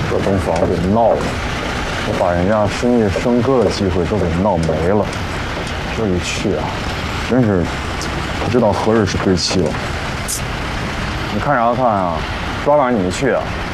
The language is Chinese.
这栋房给闹了，我把人家生意生哥的机会都给闹没了。这一去啊，真是不知道何日是归期了。你看啥看啊？抓晚你去啊？